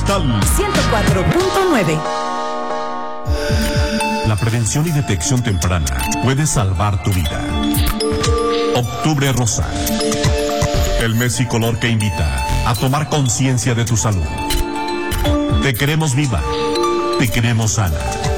Cristal 104.9. La prevención y detección temprana puede salvar tu vida. Octubre Rosa. El mes y color que invita a tomar conciencia de tu salud. Te queremos viva. Te queremos sana.